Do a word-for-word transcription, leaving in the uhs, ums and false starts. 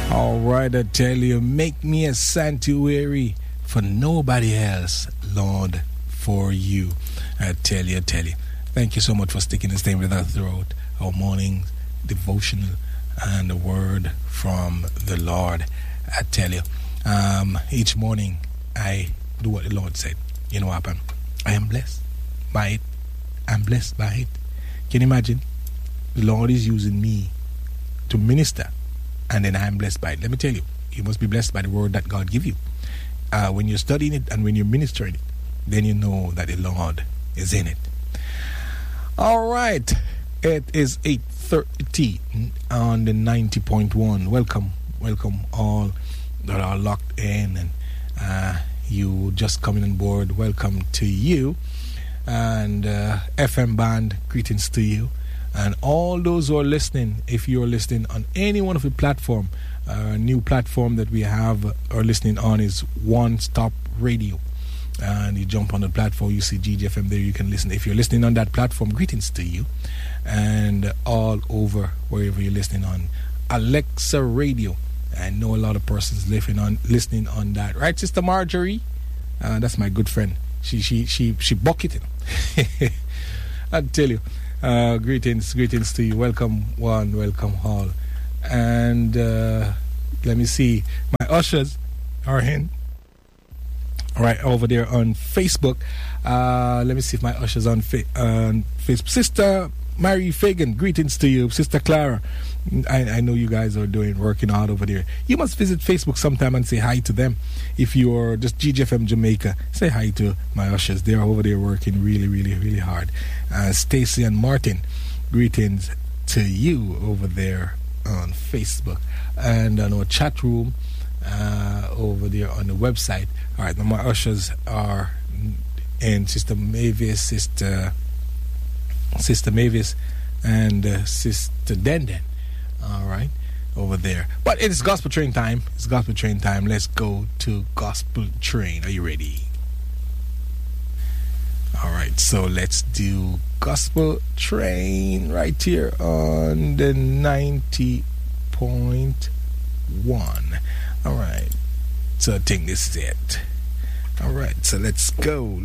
All right, I tell you, make me a sanctuary for nobody else, Lord, for you. I tell you, I tell you. Thank you so much for sticking and staying with us throughout our morning devotional and the word from the Lord. I tell you, um, each morning I do what the Lord said. You know what happened? I am blessed by it. I'm blessed by it. Can you imagine? The Lord is using me to minister, and then I'm blessed by it. Let me tell you, you must be blessed by the word that God give you. Uh, when you're studying it and when you're ministering it, then you know that the Lord is in it. All right, it is eight thirty on the ninety point one. Welcome, welcome all that are locked in, and uh, you just coming on board. Welcome to you, and uh, F M band, greetings to you. And all those who are listening, if you are listening on any one of the platform, a uh, new platform that we have uh, or listening on is One Stop Radio. And you jump on the platform, you see G J F M there, you can listen. If you're listening on that platform, greetings to you. And all over, wherever you're listening on. Alexa Radio. I know a lot of persons listening on listening on that. Right, Sister Marjorie? Uh, that's my good friend. She she she she bucketed. I tell you. Uh, greetings, greetings to you. Welcome one, welcome all. And uh, let me see. My ushers are in. Right over there on Facebook. Uh, let me see if my ushers on fa- on Facebook. Sister Mary Fagan, greetings to you. Sister Clara, I, I know you guys are doing working hard over there. You must visit Facebook sometime and say hi to them. If you're just G J F M Jamaica, say hi to my ushers. They're over there working really, really, really hard. Uh, Stacy and Martin, greetings to you over there on Facebook and on our chat room uh, over there on the website. All right, now my ushers are in Sister Mavis, Sister Sister Mavis, and uh, Sister Denden. All right, over there. But it's Gospel Train time. It's Gospel Train time. Let's go to Gospel Train. Are you ready? All right, so let's do Gospel Train right here on the ninety point one. All right, so I think this is it. All right, so let's go.